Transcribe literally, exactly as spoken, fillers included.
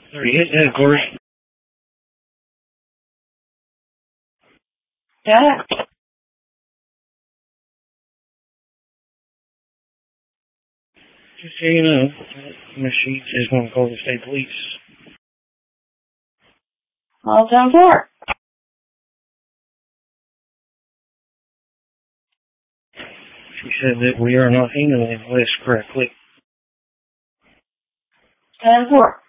Already hit that, Corey. Yeah. Just so you know, Miss Sheets is going to call the state police. All done for. She said that we are not handling this correctly. Done for.